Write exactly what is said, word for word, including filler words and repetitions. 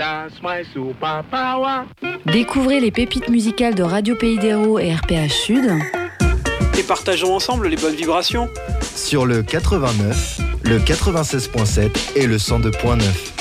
That's my superpower. Découvrez les pépites musicales de Radio Pays d'Hérault et R P H Sud. Et partageons ensemble les bonnes vibrations. Sur le quatre-vingt-neuf, le quatre-vingt-seize virgule sept et le cent deux virgule neuf.